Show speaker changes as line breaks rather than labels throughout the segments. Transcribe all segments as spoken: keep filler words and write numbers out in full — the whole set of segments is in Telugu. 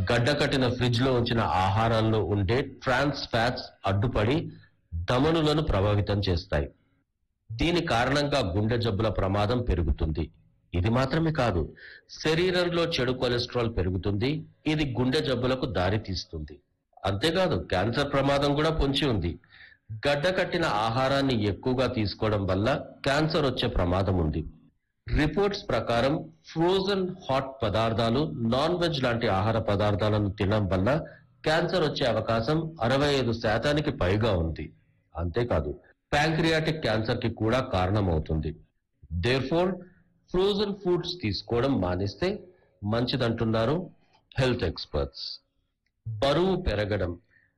గడ్డకట్టిన ఫ్రిడ్జ్ లో ఉంచిన ఆహారంలో ఉండే ట్రాన్స్ ఫ్యాట్స్ అడ్డుపడి ధమనులను ప్రభావితం చేస్తాయి. దీని కారణంగా గుండె జబ్బుల ప్రమాదం పెరుగుతుంది. ఇది మాత్రమే కాదు, శరీరంలో చెడు కొలెస్ట్రాల్ పెరుగుతుంది. ఇది గుండె జబ్బులకు దారి తీస్తుంది. అంతేకాదు, క్యాన్సర్ ప్రమాదం కూడా పొంచి ఉంది. గడ్డకట్టిన ఆహారాన్ని ఎక్కువగా తీసుకోవడం వల్ల క్యాన్సర్ వచ్చే ప్రమాదం ఉంది. రిపోర్ట్స్ ప్రకారం ఫ్రోజన్ హాట్ పదార్థాలు, నాన్ వెజ్ లాంటి ఆహార పదార్థాలను తినడం వల్ల క్యాన్సర్ వచ్చే అవకాశం అరవై ఐదు శాతానికి పైగా ఉంది. అంతేకాదు, ప్యాంక్రియాటిక్ క్యాన్సర్ కి కూడా కారణమవుతుంది. దేర్ఫోర్ ఫ్రోజన్ ఫుడ్స్ తీసుకోవడం మానేస్తే మంచిదంటున్నారు హెల్త్ ఎక్స్పర్ట్స్. బరువు పెరగడం.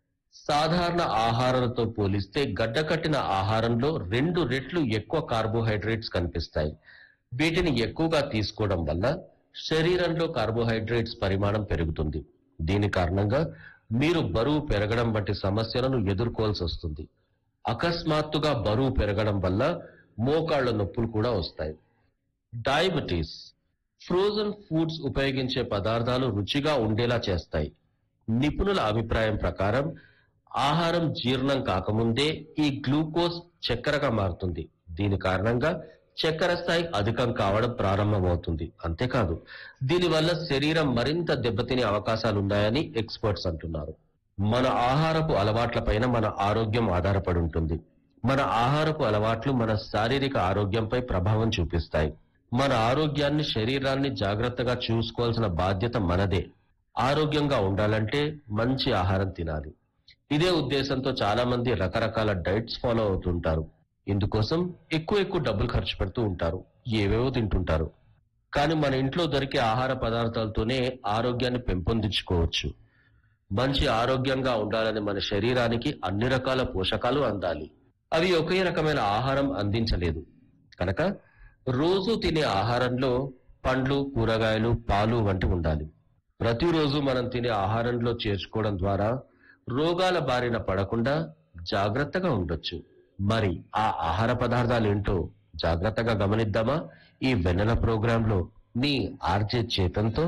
సాధారణ ఆహారాలతో పోలిస్తే గడ్డకట్టిన ఆహారంలో రెండు రెట్లు ఎక్కువ కార్బోహైడ్రేట్స్ కనిపిస్తాయి. వీటిని ఎక్కువగా తీసుకోవడం వల్ల శరీరంలో కార్బోహైడ్రేట్స్ పరిమాణం పెరుగుతుంది. దీని కారణంగా మీరు బరువు పెరగడం వంటి సమస్యలను ఎదుర్కోవాల్సి వస్తుంది. అకస్మాత్తుగా బరువు పెరగడం వల్ల మోకాళ్ల నొప్పులు కూడా వస్తాయి. డయాబెటీస్. ఫ్రోజన్ ఫుడ్స్ ఉపయోగించే పదార్థాలు రుచిగా ఉండేలా చేస్తాయి. నిపుణుల అభిప్రాయం ప్రకారం ఆహారం జీర్ణం కాకముందే ఈ గ్లూకోజ్ చక్కెరగా మారుతుంది. దీని కారణంగా చక్కెర స్థాయి అధికం కావడం ప్రారంభమవుతుంది. అంతేకాదు, దీనివల్ల శరీరం మరింత దెబ్బతినే అవకాశాలున్నాయని ఎక్స్పర్ట్స్ అంటున్నారు. మన ఆహారపు అలవాట్లపైన మన ఆరోగ్యం ఆధారపడి ఉంటుంది. మన ఆహారపు అలవాట్లు మన శారీరక ఆరోగ్యంపై ప్రభావం చూపిస్తాయి. మన ఆరోగ్యాన్ని, శరీరాన్ని జాగ్రత్తగా చూసుకోవాల్సిన బాధ్యత మనదే. ఆరోగ్యంగా ఉండాలంటే మంచి ఆహారం తినాలి. ఇదే ఉద్దేశంతో చాలా మంది రకరకాల డైట్స్ ఫాలో అవుతుంటారు. ఇందుకోసం ఎక్కువ ఎక్కువ డబ్బులు ఖర్చు పెడుతూ ఉంటారు, ఏవేవో తింటుంటారు. కానీ మన ఇంట్లో దొరికే ఆహార పదార్థాలతోనే ఆరోగ్యాన్ని పెంపొందించుకోవచ్చు. మంచి ఆరోగ్యంగా ఉండాలని మన శరీరానికి అన్ని రకాల పోషకాలు అందాలి. అవి ఒకే రకమైన ఆహారం అందించలేదు. కనుక రోజు తినే ఆహారంలో పండ్లు, కూరగాయలు, పాలు వంటి ఉండాలి. ప్రతిరోజు మనం తినే ఆహారంలో చేర్చుకోవడం ద్వారా రోగాల బారిన పడకుండా జాగ్రత్తగా ఉండొచ్చు. మరి ఆ ఆహార పదార్థాలు ఏంటో జాగ్రత్తగా గమనిద్దామా ఈ వెన్నెల ప్రోగ్రాంలో మీ ఆర్జే చేతంతో.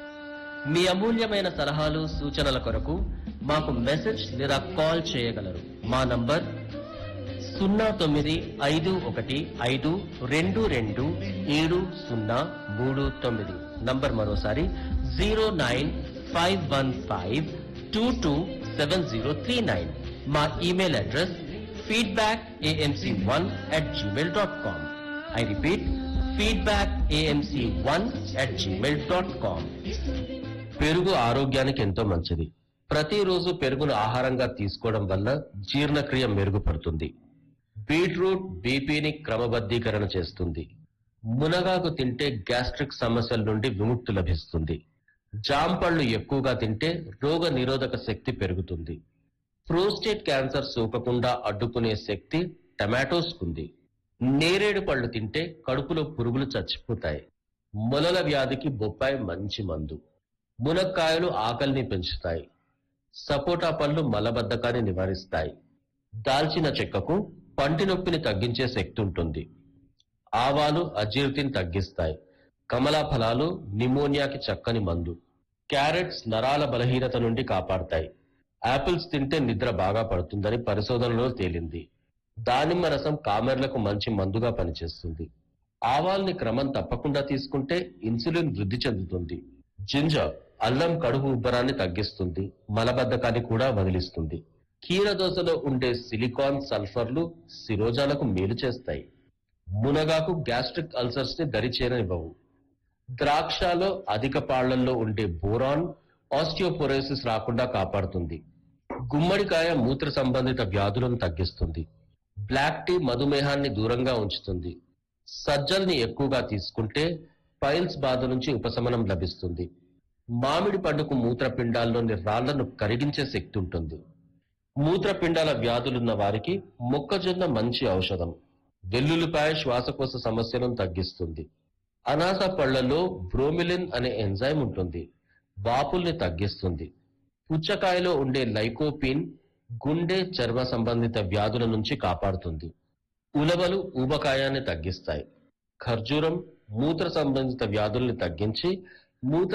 మీ అమూల్యమైన సలహాలు, సూచనల కొరకు మాకు మెసేజ్ లేదా కాల్ చేయగలరు. మా నంబర్ సున్నా తొమ్మిది ఐదు ఒకటి ఐదు రెండు రెండు ఏడు సున్నా మూడు తొమ్మిది. నంబర్ మరోసారి zero nine five one five two two seven zero three nine. మా email address feedback AMC one at Gmail dot com. I repeat, feedback AMC one at Gmail dot com.
పెరుగు ఆరోగ్యానికి ఎంతో మంచిది. ప్రతిరోజు పెరుగును ఆహారంగా తీసుకోవడం వల్ల జీర్ణక్రియ మెరుగుపడుతుంది. బీట్రూట్ బీపీని క్రమబద్ధీకరణ చేస్తుంది. మునగాకు తింటే గ్యాస్ట్రిక్ సమస్యల నుండి విముక్తి లభిస్తుంది. జాంపళ్ళు ఎక్కువగా తింటే రోగ నిరోధక శక్తి పెరుగుతుంది. ప్రోస్టేట్ క్యాన్సర్ సోకకుండా అడ్డుకునే శక్తి టమాటోస్ కుంది. నేరేడు పళ్ళు తింటే కడుపులో పురుగులు చచ్చిపోతాయి. మొలల వ్యాధికి బొప్పాయి మంచి మందు. మునక్కాయలు ఆకలిని పెంచుతాయి. సపోటా పళ్ళు మలబద్ధకాన్ని నివారిస్తాయి. దాల్చిన చెక్కకు పంటి నొప్పిని తగ్గించే శక్తి ఉంటుంది. ఆవాలు అజీర్తిని తగ్గిస్తాయి. కమలా ఫలాలు నిమోనియాకి చక్కని మందు. క్యారెట్స్ నరాల బలహీనత నుండి కాపాడతాయి. యాపిల్స్ తింటే నిద్ర బాగా పడుతుందని పరిశోధనలో తేలింది. దానిమ్మ రసం కామెర్లకు మంచి మందుగా పనిచేస్తుంది. ఆవాల్ని క్రమం తప్పకుండా తీసుకుంటే ఇన్సులిన్ వృద్ధి చెందుతుంది. జింజర్ అల్లం కడుపు ఉబ్బరాన్ని తగ్గిస్తుంది. మలబద్ధకాన్ని కూడా వదిలిస్తుంది. కీరదోసలో ఉండే సిలికాన్, సల్ఫర్లు శిరోజాలకు మేలు చేస్తాయి. మునగాకు గ్యాస్ట్రిక్ అల్సర్స్ ని దరిచేరనివ్వవు. ద్రాక్షలో అధిక పాళ్లలో ఉండే బోరాన్ ఆస్టియోపోరోసిస్ రాకుండా కాపాడుతుంది. గుమ్మడికాయ మూత్ర సంబంధిత వ్యాధులను తగ్గిస్తుంది. బ్లాక్ టీ మధుమేహాన్ని దూరంగా ఉంచుతుంది. సజ్జల్ని ఎక్కువగా తీసుకుంటే పైల్స్ బాధ నుంచి ఉపశమనం లభిస్తుంది. మామిడి పండుకు మూత్రపిండాల్లోని రాళ్లను కరిగించే శక్తి ఉంటుంది. మూత్రపిండాల వ్యాధులున్న వారికి మొక్కజొన్న మంచి ఔషధం. వెల్లుల్లిపాయ శ్వాసకోశ సమస్యలను తగ్గిస్తుంది. అనాస పళ్లలో బ్రోమిలిన్ అనే ఎంజైమ్ ఉంటుంది. వాపుల్ని తగ్గిస్తుంది. పుచ్చకాయలో ఉండే లైకోపిన్ గుండె, చర్మ సంబంధిత వ్యాధుల నుంచి కాపాడుతుంది. ఉలవలు ఊబకాయాన్ని తగ్గిస్తాయి. ఖర్జూరం మూత్ర సంబంధిత వ్యాధుల్ని తగ్గించి మూత్ర